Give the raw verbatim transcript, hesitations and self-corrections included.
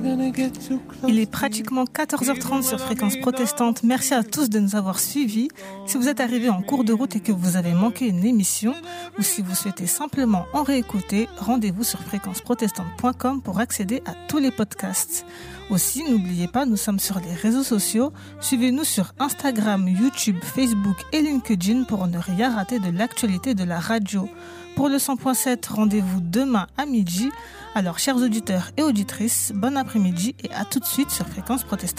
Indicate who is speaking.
Speaker 1: Il est pratiquement quatorze heures trente sur Fréquence Protestante. Merci à tous de nous avoir suivis. Si vous êtes arrivés en cours de route et que vous avez manqué une émission, ou si vous souhaitez simplement en réécouter, rendez-vous sur fréquence protestante point com pour accéder à tous les podcasts. Aussi, n'oubliez pas, nous sommes sur les réseaux sociaux. Suivez-nous sur Instagram, YouTube, Facebook et LinkedIn pour ne rien rater de l'actualité de la radio. Pour le cent point sept, rendez-vous demain à midi. Alors, chers auditeurs et auditrices, bon après-midi et à tout de suite sur Fréquence Protestante.